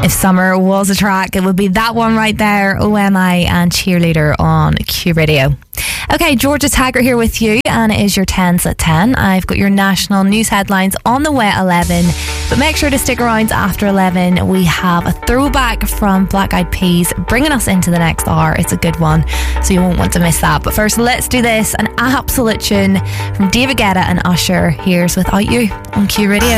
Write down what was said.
If summer was a track, it would be that one right there, OMI and Cheerleader on Q Radio. Okay, Georgia Taggart here with you, and it is your 10s at 10. I've got your national news headlines on the way at 11, but make sure to stick around after 11. We have a throwback from Black Eyed Peas bringing us into the next hour. It's a good one, so you won't want to miss that. But first, let's do this. An absolute tune from David Guetta and Usher. Here's Without You on Q Radio.